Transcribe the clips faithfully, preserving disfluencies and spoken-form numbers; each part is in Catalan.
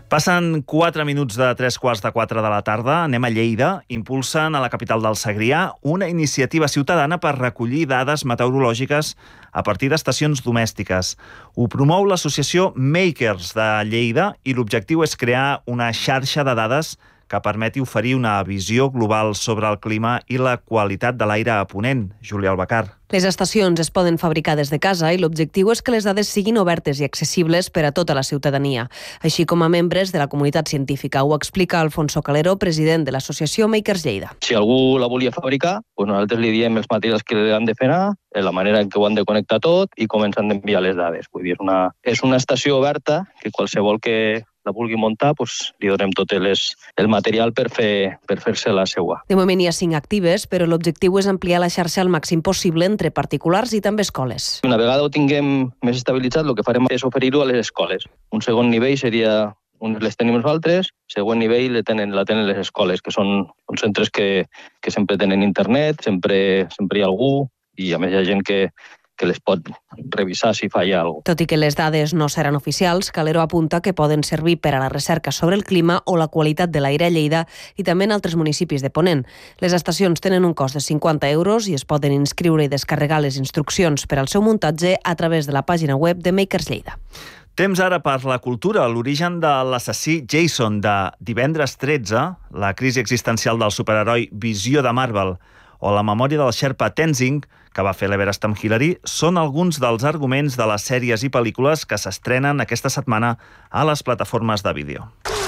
Passen quatre minuts de tres quarts de quatre de la tarda. Anem a Lleida. Impulsen a la capital del Segrià una iniciativa ciutadana per recollir dades meteorològiques a partir d'estacions domèstiques. Ho promou l'associació Makers de Lleida i l'objectiu és crear una xarxa de dades que permeti oferir una visió global sobre el clima i la qualitat de l'aire a Ponent. Júlia Albacar. Les estacions es poden fabricar des de casa i l'objectiu és que les dades siguin obertes i accessibles per a tota la ciutadania, així com a membres de la comunitat científica. Ho explica Alfonso Calero, president de l'associació Makers Lleida. Si algú la volia fabricar, doncs nosaltres li diem els materials que han de fer anar, la manera en què ho han de connectar tot i com ens han d'enviar les dades. Vull dir, és una, és una estació oberta que qualsevol que la vulgui muntar, doncs, li donem tot les, el material per fer per fer-se la seua. De moment hi ha cinc actives, però l'objectiu és ampliar la xarxa al màxim possible entre particulars i també escoles. Una vegada ho tinguem més estabilitzat, el que farem és oferir-ho a les escoles. Un segon nivell seria, uns les tenim nosaltres, següent nivell la tenen, la tenen les escoles, que són uns centres que, que sempre tenen internet, sempre, sempre hi ha algú, i a més hi ha gent que que les pot revisar si falla alguna cosa. Tot i que les dades no seran oficials, Calero apunta que poden servir per a la recerca sobre el clima o la qualitat de l'aire a Lleida i també en altres municipis de Ponent. Les estacions tenen un cost de cinquanta euros i es poden inscriure i descarregar les instruccions per al seu muntatge a través de la pàgina web de Makers Lleida. Temps ara per la cultura. L'origen de l'assassí Jason de Divendres tretze, la crisi existencial del superheroi Visió de Marvel o la memòria del Sherpa Tenzing, que va fer l'Everest amb Hillary, són alguns dels arguments de les sèries i pel·lícules que s'estrenen aquesta setmana a les plataformes de vídeo.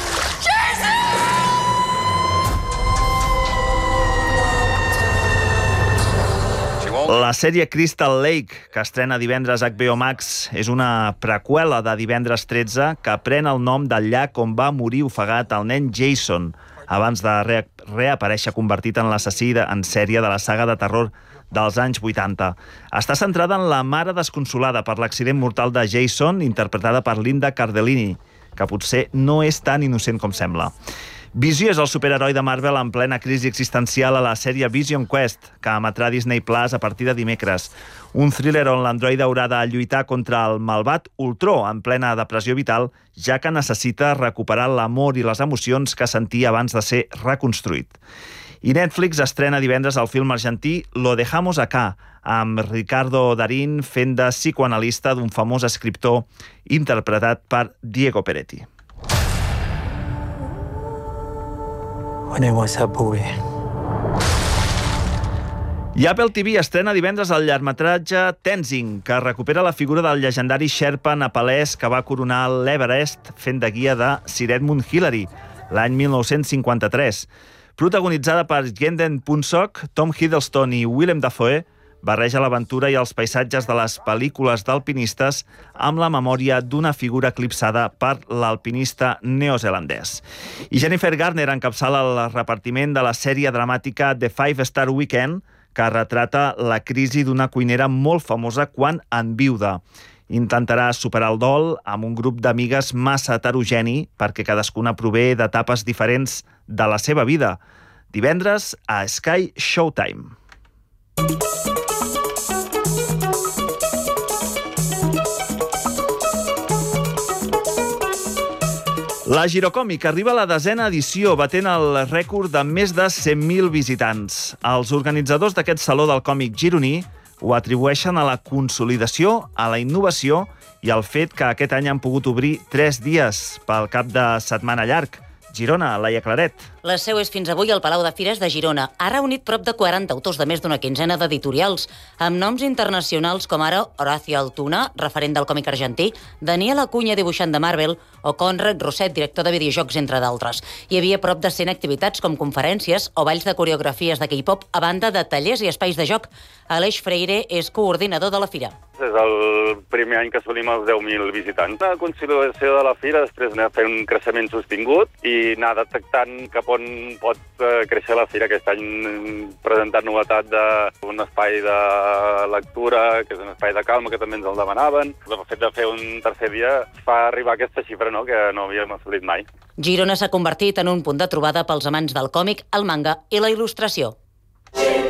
La sèrie Crystal Lake, que estrena divendres a H B O Max, és una preqüela de Divendres tretze que pren el nom del llac on va morir ofegat el nen Jason, abans de re reaparèixer convertit en l'assassí en sèrie de la saga de terror dels anys vuitanta. Està centrada en la mare desconsolada per l'accident mortal de Jason, interpretada per Linda Cardellini, que potser no és tan innocent com sembla. Visió és el superheroi de Marvel en plena crisi existencial a la sèrie Vision Quest, que emetrà Disney Plus a partir de dimecres. Un thriller on l'androide haurà de lluitar contra el malvat Ultron en plena depressió vital, ja que necessita recuperar l'amor i les emocions que sentia abans de ser reconstruït. I Netflix estrena divendres el film argentí Lo dejamos acá, amb Ricardo Darín fent de psicoanalista d'un famós escriptor interpretat per Diego Peretti. When I was a boy. I Apple T V estrena divendres el llargmetratge Tenzing, que recupera la figura del llegendari Sherpa nepalès que va coronar l'Everest fent de guia de Sir Edmund Hillary l'any mil nou-cents cinquanta-tres. Protagonitzada per Genden Punsock, Tom Hiddleston i Willem Dafoe, barreja l'aventura i els paisatges de les pel·lícules d'alpinistes amb la memòria d'una figura eclipsada per l'alpinista neozelandès. I Jennifer Garner encapçala el repartiment de la sèrie dramàtica The Five Star Weekend, que retrata la crisi d'una cuinera molt famosa quan enviuda. Intentarà superar el dol amb un grup d'amigues massa heterogeni perquè cadascuna prové d'etapes diferents de la seva vida. Divendres a Sky Showtime. La Girocòmic arriba a la desena edició, batent el rècord de més de cent mil visitants. Els organitzadors d'aquest Saló del Còmic gironí ho atribueixen a la consolidació, a la innovació i al fet que aquest any han pogut obrir tres dies pel cap de setmana llarg. Girona, Laia Claret. La seu és fins avui al Palau de Fires de Girona. Ha reunit prop de quaranta autors de més d'una quinzena d'editorials, amb noms internacionals com ara Horacio Altuna, referent del còmic argentí, Daniel Acuña, dibuixant de Marvel, o Conrad Roset, director de videojocs, entre d'altres. Hi havia prop de cent activitats com conferències o balls de coreografies de K-pop, a banda de tallers i espais de joc. Aleix Freire és coordinador de la fira. És el primer any que assolim els deu mil visitants. La consolidació de la fira, després anar fent un creixement sostingut i anar detectant cap on pot créixer la fira. Aquest any presentat novetat d'un espai de lectura, que és un espai de calma, que també ens el demanaven. El fet de fer un tercer dia fa arribar a aquesta xifra, no?, que no havíem assolit mai. Girona s'ha convertit en un punt de trobada pels amants del còmic, el manga i la il·lustració.